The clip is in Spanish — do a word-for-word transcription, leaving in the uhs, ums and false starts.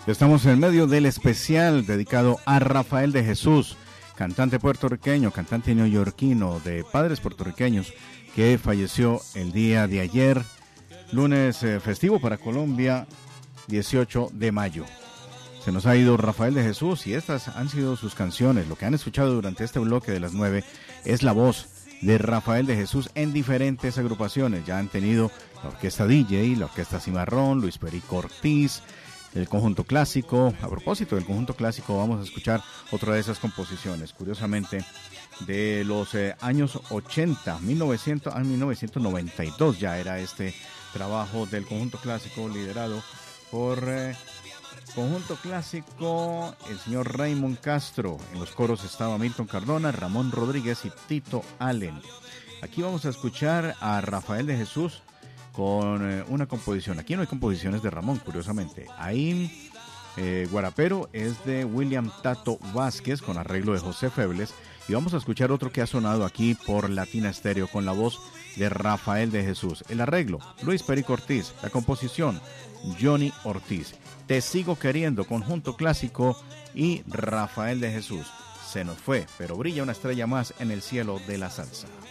Estamos en medio del especial dedicado a Rafael de Jesús, cantante puertorriqueño, cantante neoyorquino de padres puertorriqueños, que falleció el día de ayer, lunes eh, festivo para Colombia, dieciocho de mayo. Se nos ha ido Rafael de Jesús y estas han sido sus canciones. Lo que han escuchado durante este bloque de las nueve es la voz de Rafael de Jesús en diferentes agrupaciones. Ya han tenido la Orquesta D J, la Orquesta Cimarrón, Luis Perico Ortiz, el Conjunto Clásico. A propósito del Conjunto Clásico, vamos a escuchar otra de esas composiciones, curiosamente de los eh, años ochenta, mil novecientos, a mil novecientos noventa y dos ya era este trabajo del Conjunto Clásico liderado por eh, Conjunto Clásico, el señor Raymond Castro. En los coros estaba Milton Cardona, Ramón Rodríguez y Tito Allen. Aquí vamos a escuchar a Rafael de Jesús con eh, una composición. Aquí no hay composiciones de Ramón, curiosamente. Ahí eh, Guarapero es de William Tato Vázquez con arreglo de José Febles. Y vamos a escuchar otro que ha sonado aquí por Latina Stereo con la voz de Rafael de Jesús. El arreglo, Luis Perico Ortiz. La composición, Johnny Ortiz. Te sigo queriendo, Conjunto Clásico y Rafael de Jesús. Se nos fue, pero brilla una estrella más en el cielo de la salsa.